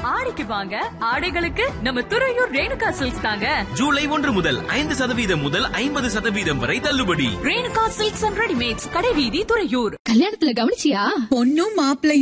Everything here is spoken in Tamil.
ஆடிக்கு வாங்க ஆடைகளுக்கு நம்ம துறையூர் ரேணுகா சில்க்ஸ் தாங்க. ஜூலை 1 முதல் 5% முதல் 50% வரை தள்ளுபடி. ரேணுகா சில்க்ஸ் அண்ட் ரெடிமேட்ஸ், கடைவீதி, துறையூர். கல்யாணத்துல கவனிச்சியா? பொண்ணும் மாப்பிள்ளையும்